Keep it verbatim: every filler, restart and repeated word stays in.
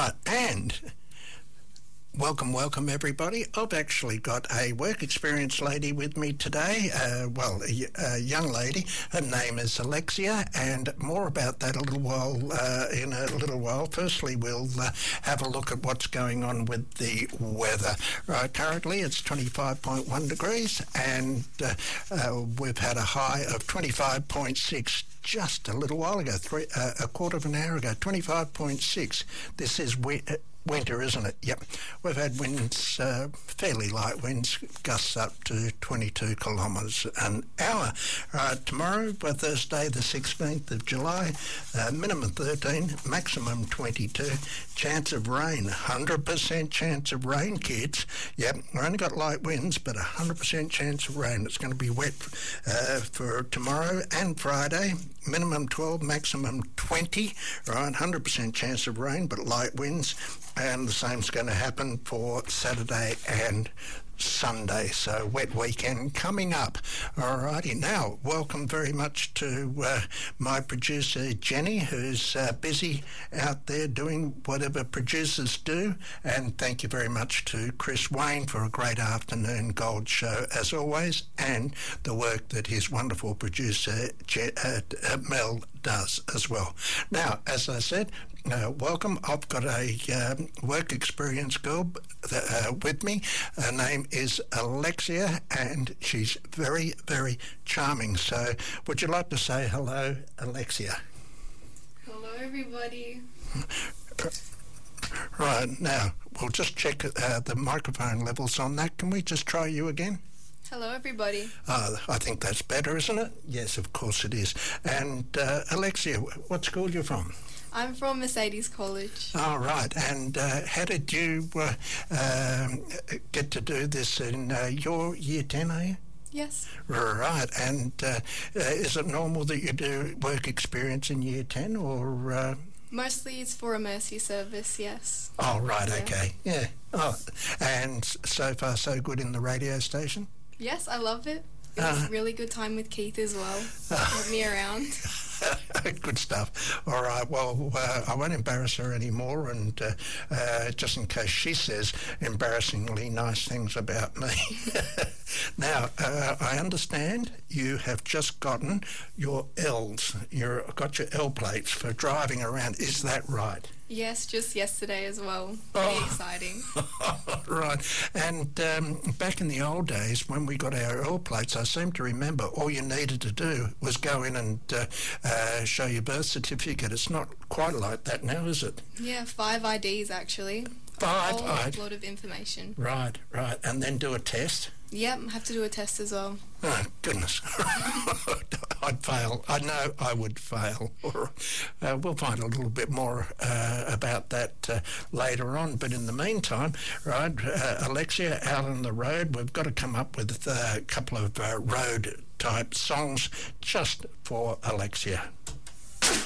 Right, and welcome, welcome everybody. I've actually got a work experience lady with me today. Uh, well, a, a young lady. Her name is Alexia, and more about that a little while. Uh, in a little while. Firstly, we'll uh, have a look at what's going on with the weather. Right, currently it's twenty-five point one degrees, and uh, uh, we've had a high of twenty-five point six. Just a little while ago, three, uh, a quarter of an hour ago, twenty-five point six. This is we- uh, winter, isn't it? Yep. We've had winds, uh, fairly light winds, gusts up to twenty-two kilometres an hour. Right, tomorrow, uh, Thursday the sixteenth of July, uh, minimum thirteen, maximum twenty-two. Chance of rain, one hundred percent chance of rain, kids. Yep, we only got light winds, but one hundred percent chance of rain. It's going to be wet uh, for tomorrow and Friday. Minimum twelve, maximum twenty, right, one hundred percent chance of rain, but light winds, and the same's going to happen for Saturday and Sunday, so wet weekend coming up. Alrighty, now welcome very much to uh, my producer Jenny, who's uh, busy out there doing whatever producers do, and thank you very much to Chris Wayne for a great afternoon gold show as always, and the work that his wonderful producer Je- uh, uh, Mel does as well. Now, as I said, uh, welcome. I've got a um, work experience girl uh, with me. Her name is Alexia, and she's very, very charming. So would you like to say hello, Alexia? Hello, everybody. Right, now, we'll just check uh, the microphone levels on that. Can we just try you again? Hello, everybody. Uh, I think that's better, isn't it? Yes, of course it is. And uh, Alexia, what school are you from? I'm from Mercedes College. All right. And uh, how did you uh, um, get to do this in uh, your year ten, are you? Yes. Right. And uh, uh, is it normal that you do work experience in year ten, or... Uh... Mostly it's for a mercy service, yes. Oh, right, yeah. okay. Yeah. Oh, and so far so good in the radio station? Yes, I love it. It was Uh, a really good time with Keith as well. Helped me around. Good stuff. All right, well, uh, I won't embarrass her anymore, and uh, uh, just in case she says embarrassingly nice things about me. Now, uh, I understand you have just gotten your L's. You've got your L plates for driving around. Is that right? Yes, just yesterday as well. Pretty Oh. exciting. Right. And um, back in the old days, when we got our L plates, I seem to remember all you needed to do was go in and uh, uh, show your birth certificate. It's not quite like that now, is it? Yeah, five I Ds actually. Five A whole I D. lot of information. Right, right. And then do a test? Yep, have to do a test as well. Oh, goodness. I'd fail. I know I would fail. uh, we'll find a little bit more uh, about that uh, later on. But in the meantime, right, uh, Alexia, out on the road, we've got to come up with uh, a couple of uh, road type songs just for Alexia.